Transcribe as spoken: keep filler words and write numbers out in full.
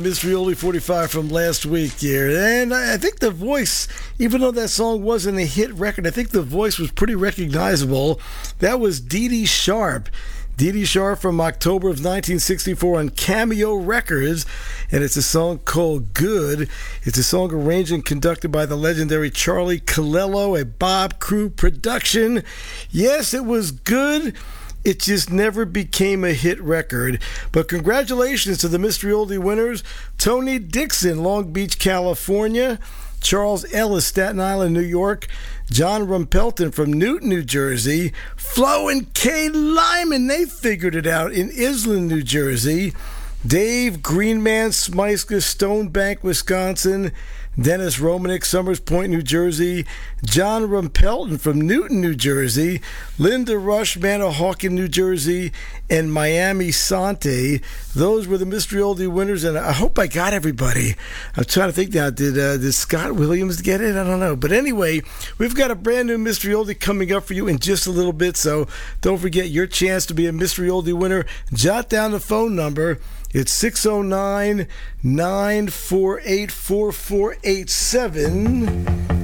Mystery Oldie forty-five from last week here. And I think the voice, even though that song wasn't a hit record, I think the voice was pretty recognizable. That was Dee Dee Sharp. Dee Dee Sharp from October of nineteen sixty-four on Cameo Records, and it's a song called Good. It's a song arranged and conducted by the legendary Charlie Calello, a Bob Crew production. Yes, it was good. It just never became a hit record. But congratulations to the Mystery Oldie winners: Tony Dixon, Long Beach, California; Charles Ellis, Staten Island, New York; John Rumpelton from Newton, New Jersey; Flo and Kay Lyman, they figured it out in Island, New Jersey; Dave Greenman Smyska, Stonebank, Wisconsin; Dennis Romanek, Summers Point, New Jersey; John Rumpelton from Newton, New Jersey; Linda Rush, Manahawkin, New Jersey; and Miami Sante. Those were the Mystery Oldie winners, and I hope I got everybody. I'm trying to think now, did, uh, did Scott Williams get it? I don't know. But anyway, we've got a brand new Mystery Oldie coming up for you in just a little bit, so don't forget your chance to be a Mystery Oldie winner. Jot down the phone number. It's six oh nine, nine four eight, four four eight seven.